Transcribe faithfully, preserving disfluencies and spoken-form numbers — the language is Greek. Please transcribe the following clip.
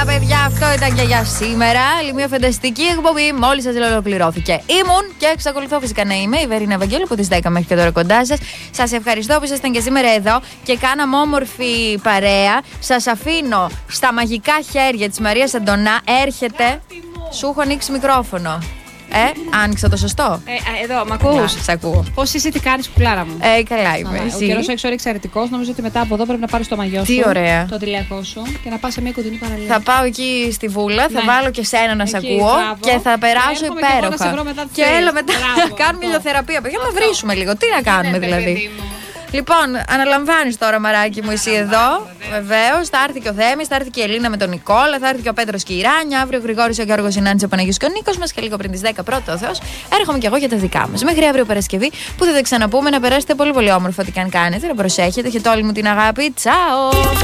Παιδιά, αυτό ήταν και για σήμερα. Άλλη μια φανταστική εκπομπή. Μόλις σας ολοκληρώθηκε. Ήμουν και εξακολουθώ φυσικά να είμαι η Βερίνα Βαγγέλου από τις δέκα μέχρι και τώρα κοντά σας. Σας ευχαριστώ που ήσασταν και σήμερα εδώ και κάναμε όμορφη παρέα. Σας αφήνω στα μαγικά χέρια της Μαρίας Αντωνά. Έρχεται. Σου έχω ανοίξει μικρόφωνο. Ε, άνοιξα το σωστό. Ε, εδώ, μ' ακούς? Σ' ακούω. Πώς είσαι, τι κάνεις, κουκλάρα μου? Ε, καλά είμαι. Α, ο καιρός έξω είναι εξαιρετικός. Νομίζω ότι μετά από εδώ πρέπει να πάρεις το μαγιό σου. Τι ωραία. Το τηλιακό σου και να πας σε μια κοντινή παραλία. Θα πάω εκεί στη βούλα, θα Ναι. βάλω και σένα να σ' Εκεί, ακούω μπράβο. και θα περάσω Και έρχομαι και εγώ να σε υπέροχα. βρω μετά τις Και τρεις. έλα μετά Μπράβο, να κάνουμε αυτό. ηλιοθεραπεία. Για να Αυτό. βρίσουμε λίγο. Τι να κάνουμε Ναι, δηλαδή. παιδί μου. Λοιπόν, αναλαμβάνεις τώρα, μαράκι μου, εσύ εδώ. Βεβαίως, θα έρθει και ο Θέμης, θα έρθει και η Ελίνα με τον Νικόλα, θα έρθει και ο Πέτρος και η Ράνια. Αύριο ο Γρηγόρης, ο Γιώργος, η Νάντση, ο Παναγιώτης και ο Νίκος μας. Και λίγο πριν τις δέκα πρώτο ο Θεός, έρχομαι κι εγώ για τα δικά μας. Μέχρι αύριο Παρασκευή που θα τα ξαναπούμε. Να περάσετε πολύ πολύ όμορφα ό,τι και αν κάνετε. Να προσέχετε. Έχετε όλη μου την αγάπη. Τσάω!